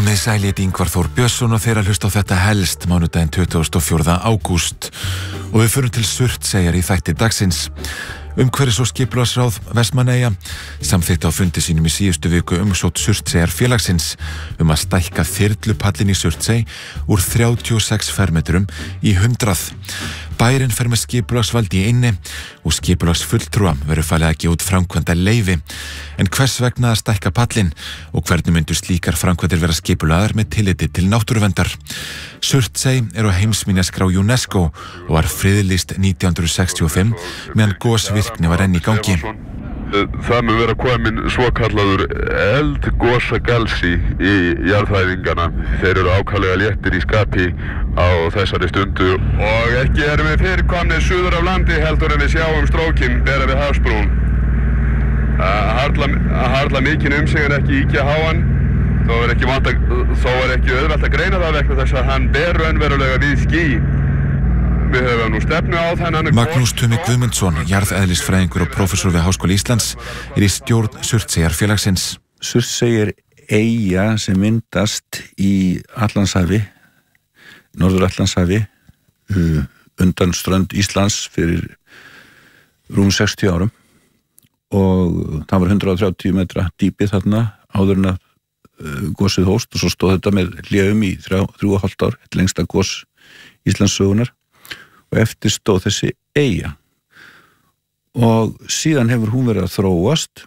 Komið sæl, ég Ingvar Þór Björnsson og þeir að hlusta á þetta helst mánudaginn 24. ágúst og við förum til Surtseyjar í þætti dagsins. Umhverfis- og skipulagsráð Vestmannaeyja samþykkti á fundi sínum í síðustu viku umsókn Surtseyjar félagsins að stækka þyrlupallinn í Surtsey úr 36 fermetrum í 100. Bærinn fer með skipulagsvald í eynni og skipulagsfulltrúa verður falið að gefa út framkvæmda leyfi. En hvers vegna að stækka pallinn og hvernig myndu slíkar framkvæmdir vera skipulagðar með tilliti til náttúruverndar? Surtsey á heimsminjaskrá UNESCO og var friðlýst 1965 meðan gosvirkni var enn í gangi. Það mun vera komin svokallaður eldgosagalsi í jarðhræringana. Þeir eru ákaflega léttir í skapi á þessari stundu og ekki erum við fyrirkomnir suður af landi heldur en við sjáum strókinn bera við hafsbrún. Harla mikinn umsig en ekki íkja háan. Þó er ekki auðvelt að greina það vegna þess að hann ber raunverulega við ský. Við höfum nú stefnu á þennan. Magnús Tumi Guðmundsson, jarðeðlisfræðingur og prófessor við Háskóla Íslands, í stjórn Surtseyjar félagsins. Surtsey eyja sem myndast í Atlantshafi, Norður-Atlantshafi, undan strönd Íslands fyrir rúm 60 árum og það var 130 metra dýpi þarna áður en að gosið hófst og svo stóð þetta með hléum í 3,5 ár, þetta lengsta gos Íslandssögunar. Og eftir stóð þessi eyja og síðan hefur hún verið að þróast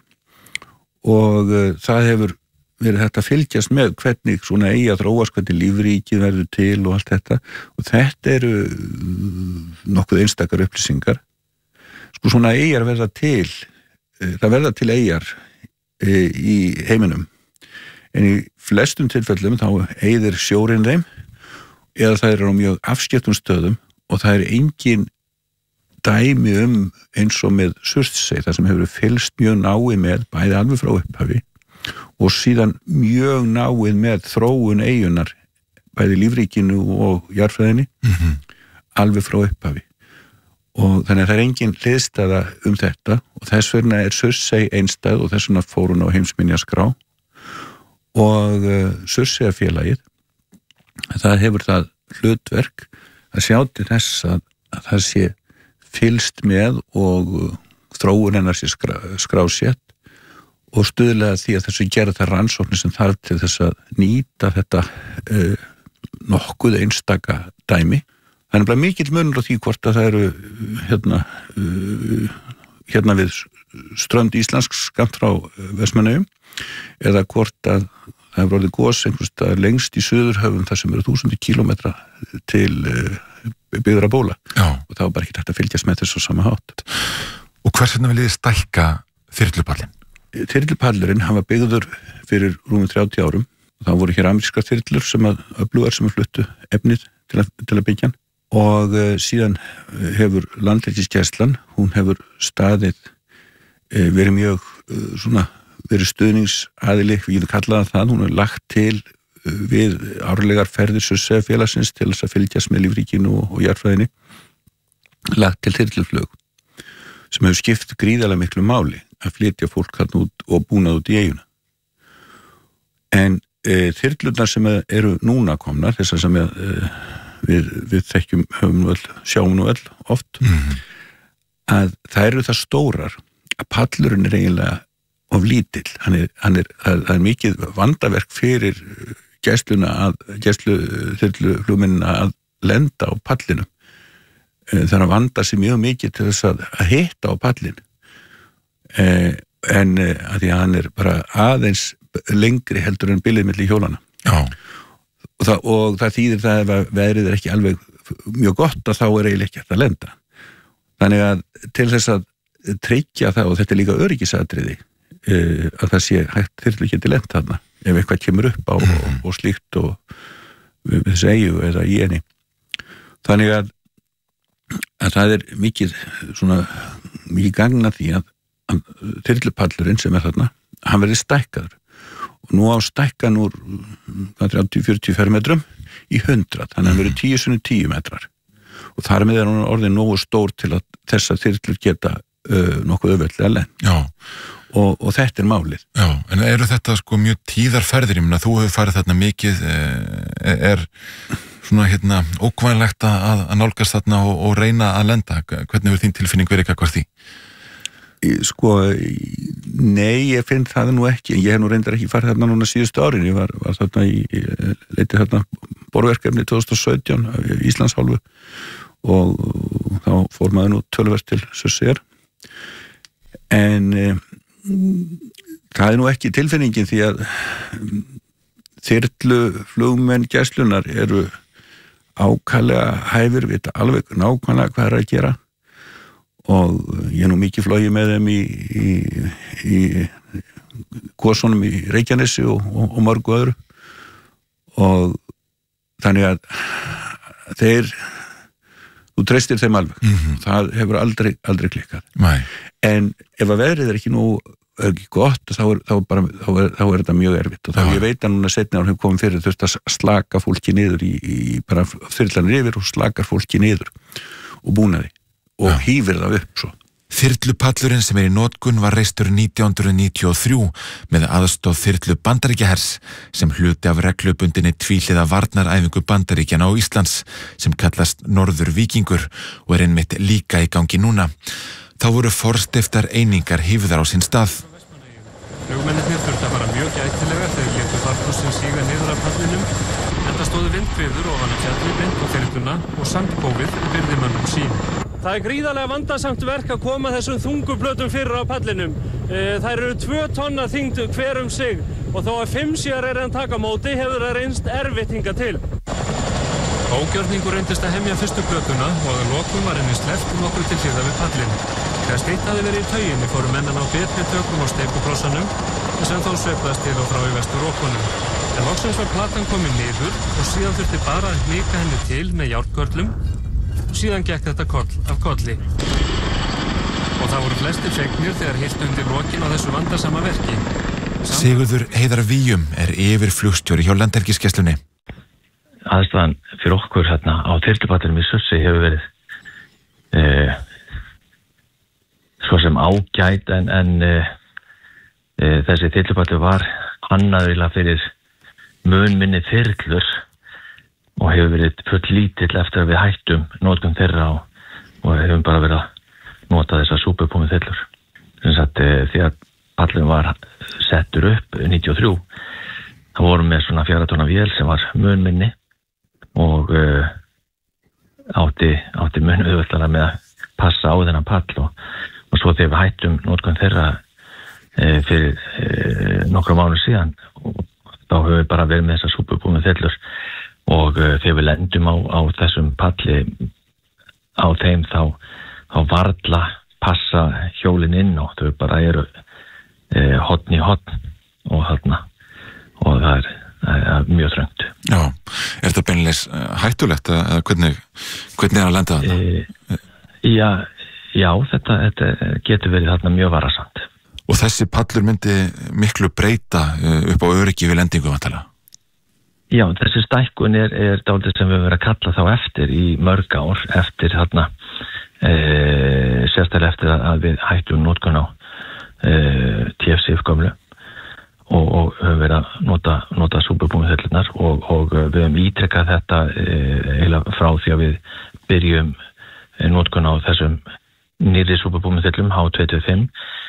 og það hefur verið hægt að fylgjast með hvernig svona eyja þróast, hvernig lífríkið verður til og allt þetta og þetta eru nokkuð einstakar upplýsingar. Sko svona eyjar verða til, það verða til eyjar í heiminum en í flestum tilfellum þá eyðir sjórinn þeim eða það eru á mjög afskektum stöðum og það er engin dæmi eins og með Surtsey, það sem hefur fylgst mjög náið með, bæði alveg frá upphafi og síðan mjög náið með þróun eyjunar, bæði lífríkinu og jarðfræðinni, alveg frá upphafi. Og þannig að það er engin hliðstæða þetta og þess vegna er Surtsey einstæð og þess vegna fór hún á heimsminjaskrá og Surtseyjarfélagið, það hefur það hlutverk að sjá til þess að það sé fylgst með og þróun hennar sé skrásett og stuðlega því að þessu gera það rannsóknir sem þarf til þess að nýta þetta nokkuð einstaka dæmi. Það er bara mikill munur á því hvort að það eru hérna við strönd Íslands skammt frá Vestmannaeyjum eða hvort að það hefur orðið gos einhvers staðar lengst í Suðurhöfum þar sem eru 1000 kílómetra til byggðra bóla. Já. Og það var bara ekki hægt að fylgjast með þessu sama hátt. Og hvers vegna viljið þið stækka þyrlupallinn? Þyrlupallurinn hann var byggður fyrir rúmum 30 árum og það voru hér amerískar þyrlur sem fluttu efnið til að byggja hann og síðan hefur Landhelgisgæslan, hún hefur staðið verið mjög verið stuðningsaðili, við getum kallað það, hún er lagt til við árlegar ferðir Surtseyjarfélagsins til þess að fylgjast með lífríkinu og jarðfræðinni, lagt til þyrluflug sem hefur skipt gríðarlega miklu máli að flytja fólk þarna út og búnað út í eyjuna. En þyrlurnar sem eru núna komnar, þessar sem við þekkjum, sjáum nú öll oft, að það eru það stórar að pallurinn er eiginlega of lítill. Það er mikið vandaverk fyrir gæsluþyrluflugmennina að lenda á pallinu. Það er að vanda sig mjög mikið til þess að hitta á pallinu. En að því að hann er bara aðeins lengri heldur en bilið milli hjólana. Já. Og það þýðir það ef veðrið er ekki alveg mjög gott að þá er eiginlega ekki hægt að lenda. Þannig að til þess að tryggja það, og þetta er líka öryggisatriði, að það sé hægt þyrlu ekki til lent þarna ef eitthvað kemur upp á og slíkt og við þessu eyju eða í henni. Þannig að það er mikið gagna því að þyrlupallurinn sem er þarna, hann verði stækkaður og nú á stækkan úr 30-40 fermetrum í 100, þannig að hann verður 10x10 metrar og þar með er hann orðið nógu stór til að þessar þyrlur geta nokkuð auðveldlega lent. Já. og þetta málið. Já, en eru þetta sko mjög tíðar ferðir? Ég meina, þú hefur farið þarna mikið, svona ókvæðanlegt að nálgast þarna og reyna að lenda? Hvernig hefur þín tilfinning verið gagnvart því? Sko, nei, ég finn það nú ekki. Ég hef nú reyndar ekki farið þarna núna síðustu árin. Ég var þarna leitið þarna borverkefni 2017 af Íslandshálfu og þá fór maður nú töluvert til Surtseyjar. En það nú ekki tilfinningin því að þyrluflugmenn gæslunar eru ákaflega hæfir, vita alveg nákvæmlega hvað að gera og ég nú mikið flogið með þeim í Gosunum í Reykjanesi og mörgu öðru og þannig að þú treystir þeim alveg. Það hefur aldrei klikkað. Nei. En ef að veðrið ekki ekki gott, þá er þetta mjög erfitt og þá ég veit að núna seinni ár hefur komið fyrir þurft að slaka fólki niður í bara þyrlanir yfir og slakar fólki niður og búnaði og hífir það upp svo. Þyrlupallurinn sem í notkun var reistur 1993 með aðstoð þyrlu Bandaríkjahers sem hluti af reglubundinni tvíhliða varnaræfingu Bandaríkjanna á Íslands sem kallast Norður Víkingur og einmitt líka í gangi núna. Þá voru forstiftar einingar hífðar á sinn stað. Flugmennirnir þurftu að fara mjög gætilega þegar létu farkossinn síga niður af pallinum enda stóðu vindhviður ofan af fjallið og þyrluna og sandkófið virði mönnum sín. Það gríðarlega vandasamt verk að koma þessum þungu plötum fyrir á pallinum. Þær eru 2 tonna þyngd hver sig og þó að 5 sér að taka móti hefur það reynst erfitt hingað til. Ógjörningur reyndist að hemja fyrstu plötuna og að lokum var henni sleppt nokkuð til hliðar við pallinn. Þegar stytt hafði verið í tauginni fóru menn að ná betri tökum á steypukrossanum sem þó sveiflaðist til og frá í vestur okunum. En loksins var platan komin niður og síðan þurfti bara að hnika henni til með járnkörlum. Síðan gekk þetta koll af kolli. Og það voru flestir fegnir þegar hiltu undir lokin á þessu vandasama verki. Sigurður Heiðar Víum yfirflugstjóri hjá Landhelgisgæslunni. Aðstæðan fyrir okkur hérna á þyrlupallinum í Surtsey hefur verið svo sem ágæt en þessi þyrlupallur var hannaður fyrir mun minni þyrlur og hefur verið full lítill eftir að við hættum notkun þeirra og hefum bara verið að nota þessar súpupúmi þyrlur. Því að pallurinn var settur upp 93 þá vorum við svona 4 tonna vél sem var mun minni og átti mun auðveldara með að passa á þennan pall og svo þegar við hættum notkun þeirra fyrir nokkrum mánuðum síðan og þá höfum við bara verið með þessar súpupúmi þyrlur og þegar við lendum á þessum palli á þeim þá varla passa hjólin inn og þau bara eru horn í horn og það er mjög þröngt. Já, er þetta beinleis hættulegt eða hvernig að lenda þarna? Já, þetta getur verið þarna mjög varasamt. Og þessi pallur myndi miklu breyta upp á öryggi við lendingu vantilega? Já, þessi stækkun er dálítið sem við höfum verið að kalla þá eftir í mörg ár eftir sérstaklega eftir að við hættum notkun á TFCF gömlu og höfum verið að nota súpupúmi þyrlurnar og við höfum ítrekkað þetta eiginlega frá því að við byrjum notkun á þessum nýrri súpupúmi þyrlum H25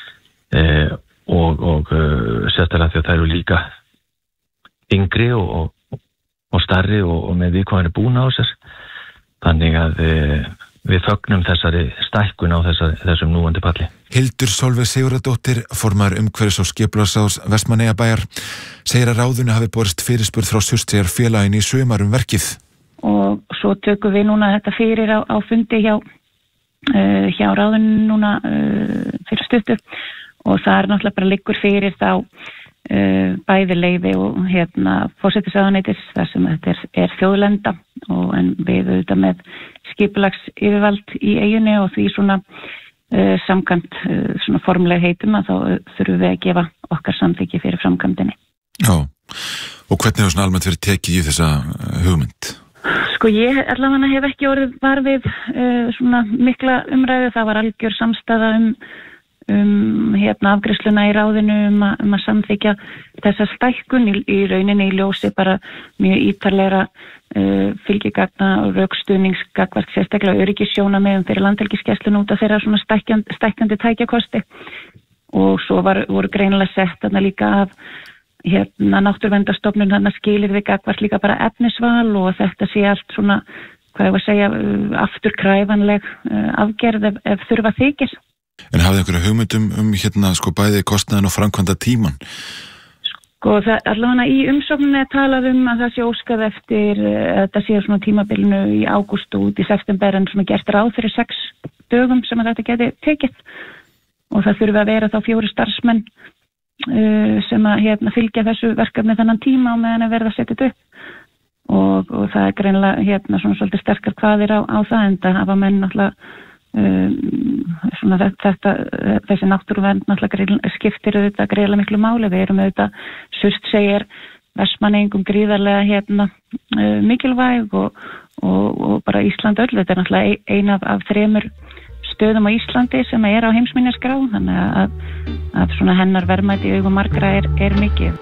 og sérstaklega því að það eru líka yngri og starri og með viðkomandi búna á sér. Þannig að við fögnum þessari stækkun á þessum núandi palli. Hildur Sólveig Sigurðardóttir, formaður umhverfis- og skipulagsráðs Vestmannaeyjabæjar, segir að ráðinu hafi borist fyrirspurn frá Surtseyjar félaginu í sumar verkið. Og svo tökum við núna þetta fyrir á fundi hjá ráðinu núna fyrir stuttu og það er náttúrulega bara liggur fyrir þá bæði leyfi og forsætisráðuneytis þar sem þetta er þjóðlenda en við auðvitað með skipulagsyfirvald í eyjunni og því svona samkvæmt svona formleg heitum að þá þurfum við að gefa okkar samþykki fyrir framkvæmdinni. Já, og hvernig hefur svona almennt verið tekið í þessa hugmynd? Sko ég allavega hef ekki orðið var við svona mikla umræðu, það var algjör samstaða afgreiðsluna í ráðinu að samþykja þessa stækkun í rauninni í ljósi bara mjög ítarlegra fylgigagna og rökstuðningsgagvart sérstaklega öryggissjónarmiðum fyrir landhelgisgæsluna út af þeirra svona stækkandi tækjakosti og svo voru greinilega sett þarna líka af náttúruverndarstofnun þarna skilyrði gagvart líka bara efnisval og þetta sé allt svona, hvað ég var að segja, afturkræfanleg afgerð ef þurfa þykir. En hafið einhverja hugmyndum sko bæði kostnaðin og framkvæmda tíman? Sko allavega í umsókninni er talað að það sé óskað eftir þetta sé svona tímabilinu í ágúst og út í september en svona gert ráð fyrir 6 dögum sem að þetta geti tekið og það þurfi að vera þá 4 starfsmenn sem að fylgja þessu verkefni þennan tíma og meðan að verða að setja upp og það er greinilega svona svolítið sterkar kvaðir á það en það hafa menn náttúrulega svona þessi náttúruvernd náttúrulega skiptir auðvitað greiðlega miklu máli. Við erum auðvitað Surtsey Vestmanneyingum gríðarlega mikilvæg og bara Ísland öll. Þetta er náttúrulega ein af 3 stöðum á Íslandi sem er á heimsminjaskrá þannig að svona hennar verðmæti í augum margra er mikið.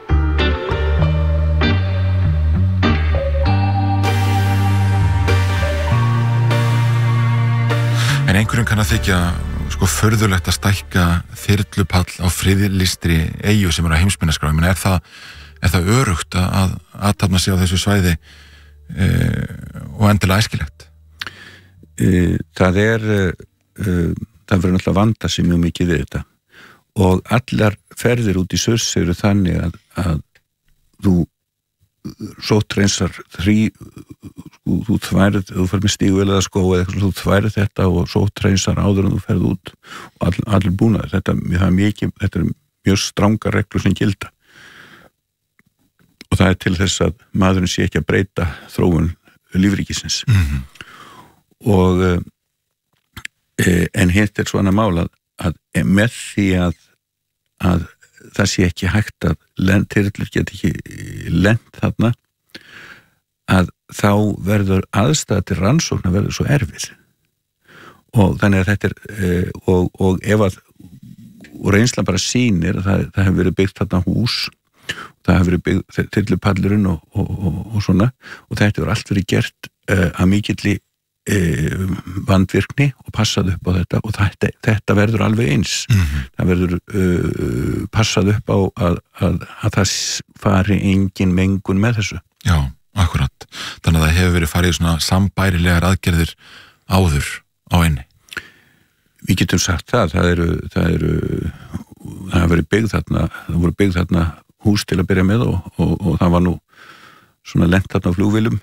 En einhverjum kann að þykja sko furðulegt að stækka þyrlupall á friðlistri eyju sem á heimsminjaskrá. Ég meina, er það örugt að athafna sig á þessu svæði og endilega æskilegt? Það verður náttúrulega að vanda sig mjög mikið við þetta og allar ferðir út í Surtsey eru þannig að þú sóttreinsar þú fer með stígvél eða skó eða eitthvað, þú þværið þetta og sóttreinsar áður en þú ferð út og allir búnaður. Þetta er mjög strangar reglur sem gilda og það er til þess að maðurinn sé ekki að breyta þróun lífríkisins. Og en hitt er svona mál að með því að það sé ekki hægt að þyrlur get ekki lent þarna að þá verður aðstæða til rannsóknar verður svo erfið og þannig að þetta er og ef að og reynslan bara sýnir að það hefur verið byggt þarna hús það hefur verið byggt þyrlupallurinn og svona og þetta hefur allt verið gert að mikilli vandvirkni og passað upp á þetta og þetta verður alveg eins. Það verður passað upp á að það fari engin mengun með þessu. Já, akkurat. Þannig að það hefur verið farið svona sambærilegar aðgerðir áður á einni. Við getum sagt það voru byggð þarna hús til að byrja með og það var nú svona lent þarna á flugvélum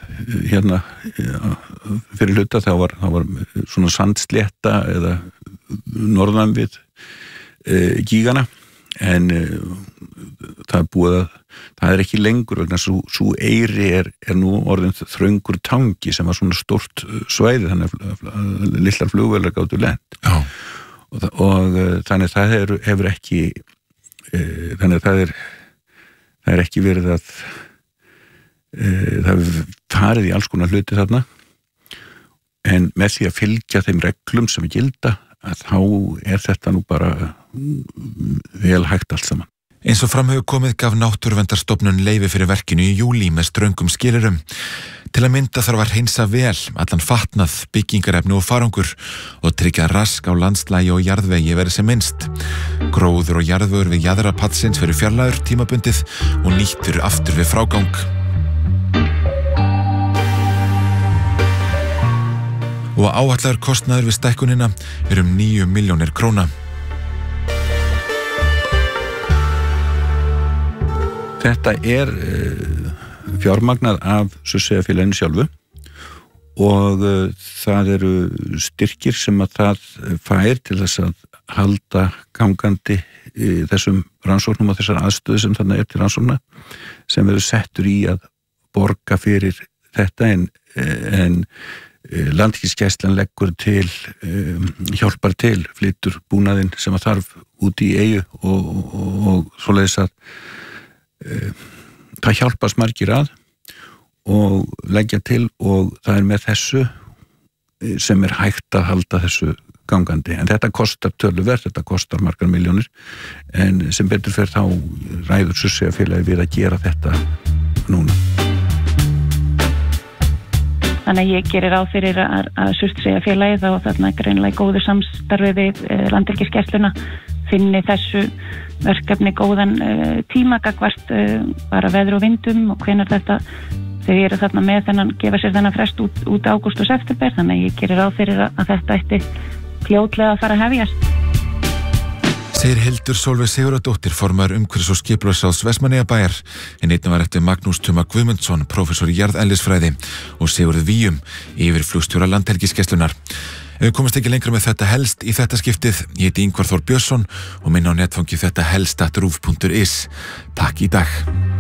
fyrir hluta það var svona sandslétta eða norðan við gígana en það er búið að það er ekki lengur vegna svo eyri er nú orðin þröngur tangi sem var svona stórt svæði þannig að litlar flugvélar gátu lent og þannig það hefur ekki þannig að það er ekki verið að það hefur farið í alls konar hluti þarna en með því að fylgja þeim reglum sem gilda að þá er þetta nú bara vel hægt allt saman. Eins og fram hefur komið gaf Náttúruverndarstofnun leyfi fyrir verkinu í júlí með ströngum skilyrðum. Til að mynda þarf að hreinsa vel allan fatnað, byggingarefni og farangur og tryggja rask á landslægi og jarðvegi verið sem minnst. Gróður og jarðvegur við jaðra patsins fyrir fjarlægur tímabundið og nýttur aftur við frágang. Og áætlaður kostnaður við stækkunina er 9 milljónir króna. Þetta er fjármagnað af Surtseyjarfélaginu sjálfu og það eru styrkir sem að það fær til þess að halda gangandi þessum rannsóknum og þessar aðstöðu sem þarna er til rannsókna sem verður settur í að borga fyrir þetta en Landhelgisgæslan leggur til hjálpar til, flytur búnaðinn sem að þarf út í eyju og svoleiðis að það hjálpast margir að og leggja til og það er með þessu sem er hægt að halda þessu gangandi, en þetta kostar töluvert, þetta kostar margar milljónir, en sem betur fer þá ræður Surtseyjarfélagið við að gera þetta núna. Þannig að ég gerir ráð fyrir að Surtseyjarfélagið og þarna greinilega góðu samstarfi við Landhelgisgæsluna finni þessu verkefni góðan tíma gagnvart bara veður og vindum og hvenær þetta þau eru þarna með gefa sér þennan frest út ágúst og september, þannig að ég gerir ráð fyrir að þetta ætti fljótlega að fara að hefjast. Segir Hildur Sólveig Sigurðardóttir, formaður umhverfis- og skipulagsráðs Vestmannaeyjabæjar, en einnig var eftir Magnús Tuma Guðmundsson, prófessor í jarðeðlisfræði, og Sigurður Víum, yfirflugstjóra Landhelgisgæslunnar. Ef við komumst ekki lengra með þetta helst í þetta skiptið, ég heiti Ingvar Þór Björnsson og minna á netfangi þetta helst@ruf.is. Takk í dag.